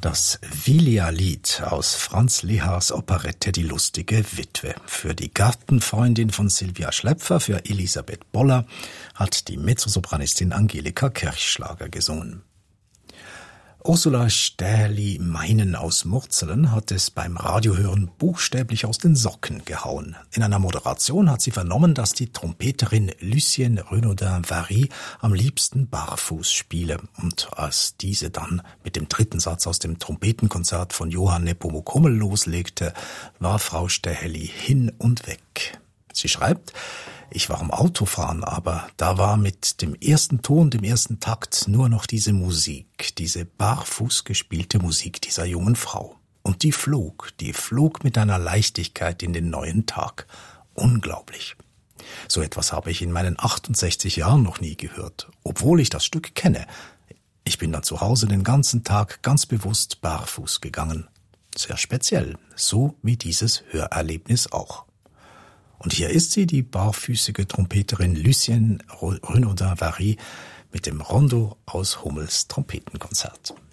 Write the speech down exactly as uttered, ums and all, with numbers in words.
Das Vilia-Lied aus Franz Lehars Operette Die lustige Witwe. Für die Gartenfreundin von Sylvia Schläpfer, für Elisabeth Boller, hat die Mezzosopranistin Angelika Kirchschlager gesungen. Ursula Stähli-Meinen aus Murzelen hat es beim Radiohören buchstäblich aus den Socken gehauen. In einer Moderation hat sie vernommen, dass die Trompeterin Lucienne Renaudin-Vary am liebsten barfuß spiele. Und als diese dann mit dem dritten Satz aus dem Trompetenkonzert von Johann Nepomuk Hummel loslegte, war Frau Stähli hin und weg. Sie schreibt: Ich war am Autofahren, aber da war mit dem ersten Ton, dem ersten Takt nur noch diese Musik, diese barfuß gespielte Musik dieser jungen Frau. Und die flog, die flog mit einer Leichtigkeit in den neuen Tag. Unglaublich. So etwas habe ich in meinen achtundsechzig Jahren noch nie gehört, obwohl ich das Stück kenne. Ich bin dann zu Hause den ganzen Tag ganz bewusst barfuß gegangen. Sehr speziell, so wie dieses Hörerlebnis auch. Und hier ist sie, die barfüßige Trompeterin Lucienne Renaudin-Vary mit dem Rondo aus Hummels Trompetenkonzert.